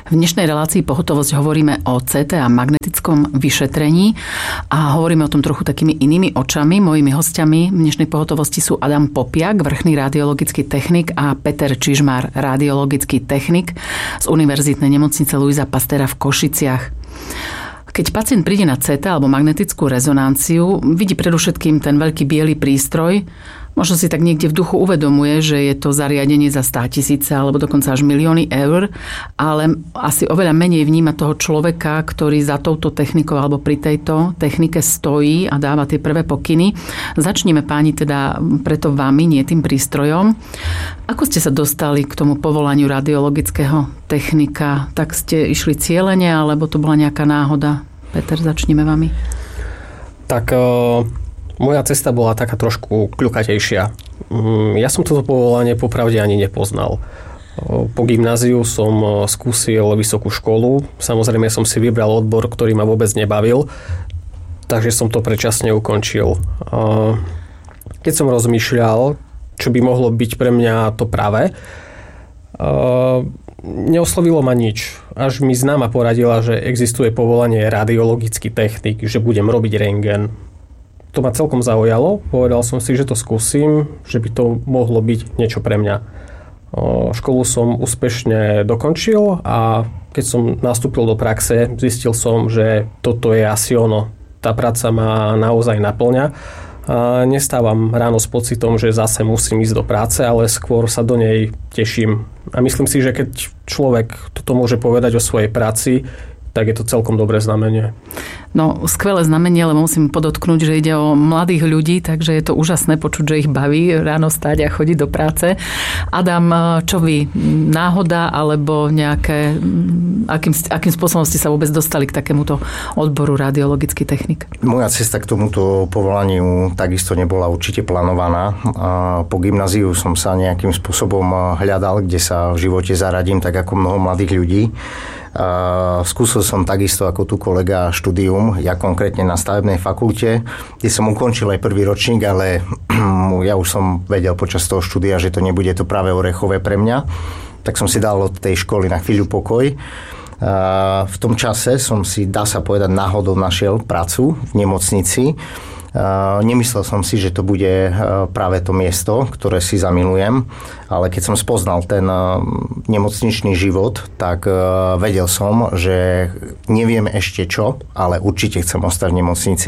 V dnešnej relácii Pohotovosť hovoríme o CT a magnetickom vyšetrení a hovoríme o tom trochu takými inými očami. Mojimi hostiami v dnešnej Pohotovosti sú Adam Popiak, vrchný radiologický technik, a Peter Čižmár, radiologický technik z Univerzitnej nemocnice Luisa Pastéra v Košiciach. Keď pacient príde na CT alebo magnetickú rezonanciu, vidí predovšetkým ten veľký biely prístroj. Možno si tak niekde v duchu uvedomuje, že je to zariadenie za 100 000 alebo dokonca až milióny eur, ale asi oveľa menej vníma toho človeka, ktorý za touto technikou alebo pri tejto technike stojí a dáva tie prvé pokyny. Začneme, páni, teda preto vami, nie tým prístrojom. Ako ste sa dostali k tomu povolaniu radiologického technika? Tak ste išli cielene, alebo to bola nejaká náhoda? Peter, začneme vami. Tak moja cesta bola taká trošku kľukatejšia. Ja som toto povolanie popravde ani nepoznal. Po gymnáziu som skúsil vysokú školu. Samozrejme som si vybral odbor, ktorý ma vôbec nebavil, takže som to predčasne ukončil. Keď som rozmýšľal, čo by mohlo byť pre mňa to práve, neoslovilo ma nič. Až mi známa poradila, že existuje povolanie radiologický technik, že budem robiť rentgen. To ma celkom zaujalo. Povedal som si, že to skúsim, že by to mohlo byť niečo pre mňa. Školu som úspešne dokončil a keď som nastúpil do praxe, zistil som, že toto je asi ono. Tá práca ma naozaj naplňa. A nestávam ráno s pocitom, že zase musím ísť do práce, ale skôr sa do nej teším. A myslím si, že keď človek toto môže povedať o svojej práci, tak je to celkom dobré znamenie. No, skvelé znamenie, ale musím podotknúť, že ide o mladých ľudí, takže je to úžasné počuť, že ich baví ráno stáť a chodiť do práce. Adam, čo vy? Náhoda alebo nejaké... Akým spôsobom ste sa vôbec dostali k takémuto odboru radiologický technik? Moja cesta k tomuto povolaniu takisto nebola určite plánovaná. Po gymnáziu som sa nejakým spôsobom hľadal, kde sa v živote zaradím, tak ako mnoho mladých ľudí. Skúsil som takisto ako tu kolega štúdium, ja konkrétne na stavebnej fakulte, kde som ukončil aj prvý ročník, ale ja už som vedel počas toho štúdia, že to nebude to práve orechové pre mňa, tak som si dal od tej školy na chvíľu pokoj. V tom čase som si, dá sa povedať, náhodou našiel prácu v nemocnici. Nemyslel som si, že to bude práve to miesto, ktoré si zamilujem, ale keď som spoznal ten nemocničný život, tak vedel som, že neviem ešte čo, ale určite chcem ostať v nemocnici.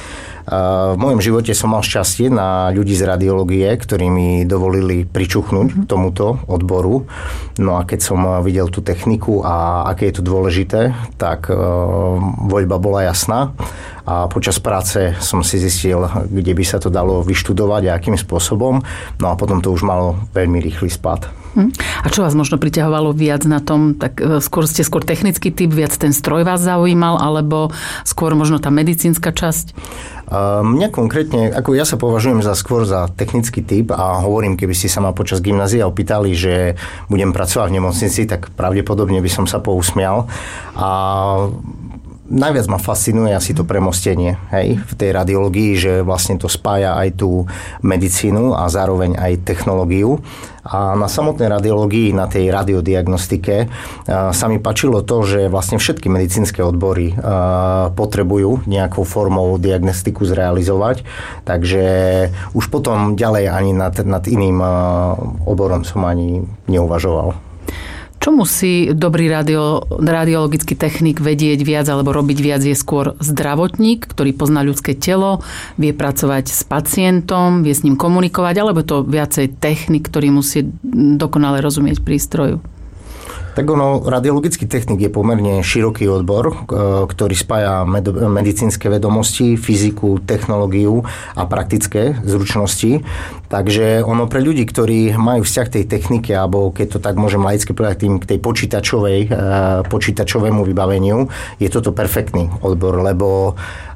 V mojom živote som mal šťastie na ľudí z radiológie, ktorí mi dovolili pričuchnúť tomuto odboru. No a keď som videl tú techniku a aké je to dôležité, tak voľba bola jasná. A počas práce som si zistil, kde by sa to dalo vyštudovať a akým spôsobom. No a potom to už malo veľmi rýchly spad. A čo vás možno priťahovalo viac na tom? Tak ste skôr technický typ, viac ten stroj vás zaujímal, alebo skôr možno tá medicínska časť? Mňa konkrétne, ako ja sa považujem skôr za technický typ a hovorím, keby ste sa ma počas gymnázia opýtali, že budem pracovať v nemocnici, tak pravdepodobne by som sa pousmial. A najviac ma fascinuje asi to premostenie, hej, v tej radiológii, že vlastne to spája aj tú medicínu a zároveň aj technológiu. A na samotnej radiológii, na tej radiodiagnostike sa mi páčilo to, že vlastne všetky medicínske odbory potrebujú nejakou formou diagnostiku zrealizovať. Takže už potom ďalej ani nad iným oborom som ani neuvažoval. Čo musí dobrý radiologický technik vedieť viac alebo robiť viac? Je skôr zdravotník, ktorý pozná ľudské telo, vie pracovať s pacientom, vie s ním komunikovať, alebo to viacej technik, ktorý musí dokonale rozumieť prístroju? Tak radiologický technik je pomerne široký odbor, ktorý spája medicínske vedomosti, fyziku, technológiu a praktické zručnosti. Takže pre ľudí, ktorí majú vzťah k tej technike, alebo keď to tak môžem laicky povedať, k tej počítačovému vybaveniu, je toto perfektný odbor, lebo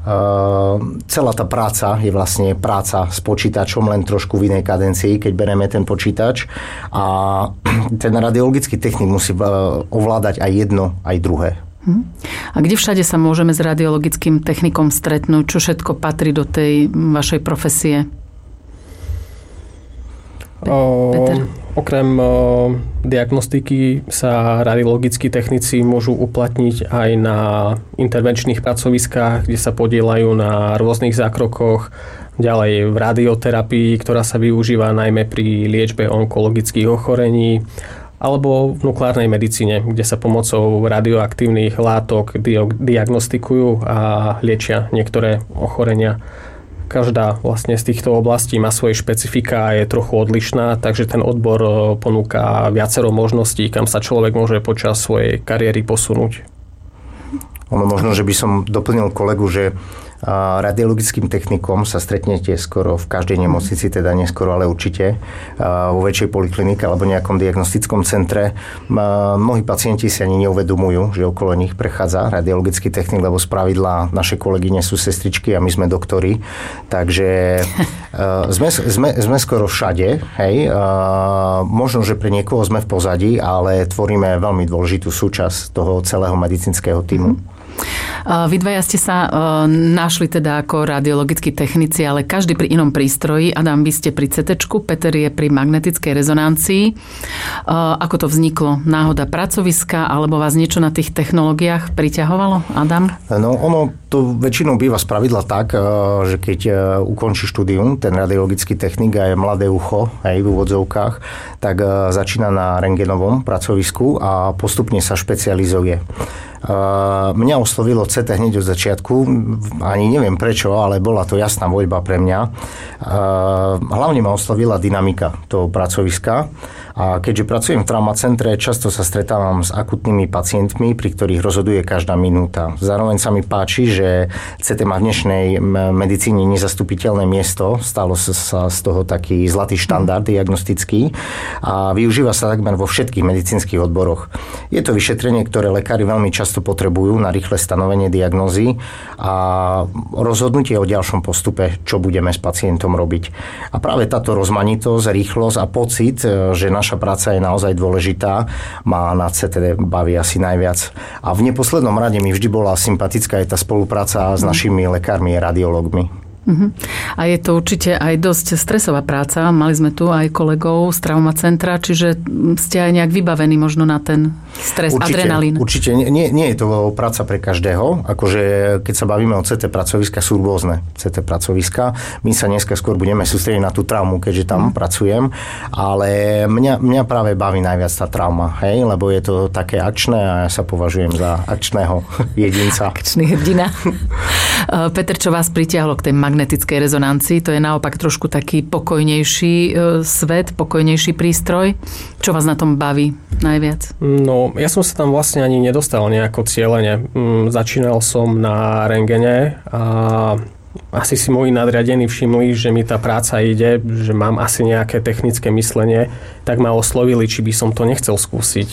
celá tá práca je vlastne práca s počítačom, len trošku v inej kadencii, keď bereme ten počítač. A ten radiologický technik musí ovládať aj jedno, aj druhé. A kde všade sa môžeme s radiologickým technikom stretnúť? Čo všetko patrí do tej vašej profesie? Peter? Okrem diagnostiky sa radiologickí technici môžu uplatniť aj na intervenčných pracoviskách, kde sa podieľajú na rôznych zákrokoch, ďalej v radioterapii, ktorá sa využíva najmä pri liečbe onkologických ochorení, alebo v nukleárnej medicíne, kde sa pomocou radioaktívnych látok diagnostikujú a liečia niektoré ochorenia. Každá vlastne z týchto oblastí má svoje špecifika a je trochu odlišná, takže ten odbor ponúka viacero možností, kam sa človek môže počas svojej kariéry posunúť. Ono možno, že by som doplnil kolegu, že radiologickým technikom sa stretnete skoro v každej nemocnici, teda neskoro, ale určite vo väčšej poliklinike alebo nejakom diagnostickom centre. Mnohí pacienti si ani neuvedomujú, že okolo nich prechádza radiologický technik, lebo spravidla naše kolegyne sú sestričky a my sme doktori. Takže sme skoro všade. Hej. Možno, že pre niekoho sme v pozadí, ale tvoríme veľmi dôležitú súčasť toho celého medicínskeho tímu. Vy dvaja ste sa našli teda ako radiologickí technici, ale každý pri inom prístroji. Adam, vy ste pri CT-čku, Peter je pri magnetickej rezonancii. Ako to vzniklo? Náhoda pracoviska, alebo vás niečo na tých technológiách priťahovalo? Adam? No, ono to väčšinou býva spravidla tak, že keď ukončí štúdium, ten radiologický technik a je mladé ucho, aj v úvodzovkách, tak začína na rentgenovom pracovisku a postupne sa špecializuje. Mňa oslovilo CT hneď od začiatku, ani neviem prečo, ale bola to jasná voľba pre mňa. Hlavne ma oslovila dynamika toho pracoviska a keďže pracujem v traumacentre, často sa stretávam s akutnými pacientmi, pri ktorých rozhoduje každá minúta. Zároveň sa mi páči, že CT má v dnešnej medicíne nezastupiteľné miesto, stalo sa z toho taký zlatý štandard diagnostický a využíva sa takmer vo všetkých medicínskych odboroch. Je to vyšetrenie, ktoré lekári veľmi často potrebujú na rýchle stanovenie diagnózy a rozhodnutie o ďalšom postupe, čo budeme s pacientom robiť. A práve táto rozmanitosť, rýchlosť a pocit, že naša práca je naozaj dôležitá, ma na CT baví asi najviac. A v neposlednom rade mi vždy bola sympatická aj tá spolupráca s našimi lekármi a radiológmi. A je to určite aj dosť stresová práca. Mali sme tu aj kolegov z traumacentra, čiže ste aj nejak vybavení možno na ten stres, adrenalín. Určite. Nie je to práca pre každého. Akože keď sa bavíme o CT pracoviska, sú rôzne CT pracoviska. My sa dneska skôr budeme sústrediť na tú traumu, keďže tam pracujem. Ale mňa práve baví najviac tá trauma, hej? Lebo je to také akčné a ja sa považujem za akčného jedinca. Akčný hrdina. Peter, čo vás pritiahlo k tej magnetickej rezonancii? To je naopak trošku taký pokojnejší svet, pokojnejší prístroj. Čo vás na tom baví najviac? No, ja som sa tam vlastne ani nedostal nejako cieľene. Začínal som na rentgene a asi si moji nadriadení všimli, že mi tá práca ide, že mám asi nejaké technické myslenie, tak ma oslovili, či by som to nechcel skúsiť.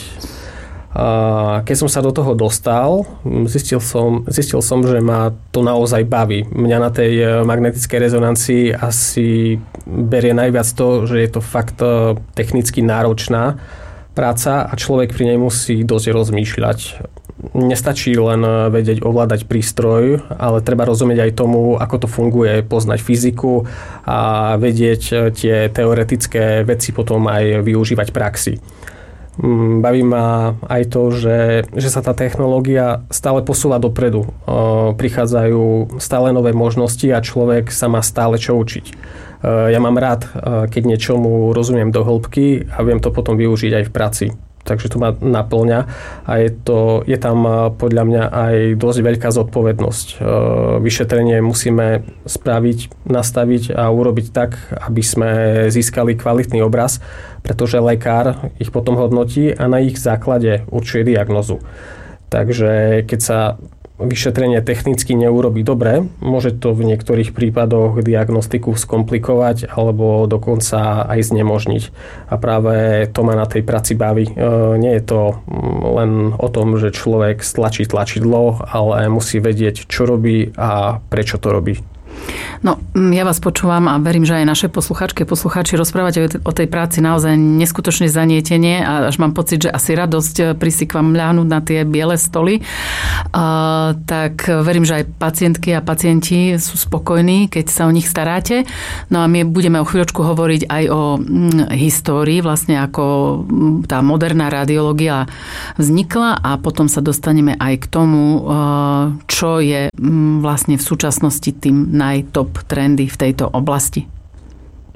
Keď som sa do toho dostal, zistil som, že ma to naozaj baví. Mňa na tej magnetickej rezonancii asi berie najviac to, že je to fakt technicky náročná práca a človek pri nej musí dosť rozmýšľať. Nestačí len vedieť ovládať prístroj, ale treba rozumieť aj tomu, ako to funguje, poznať fyziku a vedieť tie teoretické veci potom aj využívať v praxi. Baví ma aj to, že sa tá technológia stále posúva dopredu. Prichádzajú stále nové možnosti a človek sa má stále čo učiť. Ja mám rád, keď niečomu rozumiem do hĺbky a viem to potom využiť aj v práci. Takže to ma naplňa a je tam podľa mňa aj dosť veľká zodpovednosť. Vyšetrenie musíme spraviť, nastaviť a urobiť tak, aby sme získali kvalitný obraz, pretože lekár ich potom hodnotí a na ich základe určuje diagnózu. Takže keď sa vyšetrenie technicky neurobí dobre, môže to v niektorých prípadoch diagnostiku skomplikovať alebo dokonca aj znemožniť. A práve to ma na tej práci baví. Nie je to len o tom, že človek stlačí tlačidlo, ale musí vedieť, čo robí a prečo to robí. No, ja vás počúvam a verím, že aj naše poslucháči rozprávate o tej práci naozaj neskutočne zanietenie a až mám pocit, že asi radosť prísť k vám ľahnúť na tie biele stoly. Tak verím, že aj pacientky a pacienti sú spokojní, keď sa o nich staráte. No a my budeme o chvíľočku hovoriť aj o histórii, vlastne ako tá moderná radiológia vznikla a potom sa dostaneme aj k tomu, čo je vlastne v súčasnosti tým najtop trendy v tejto oblasti.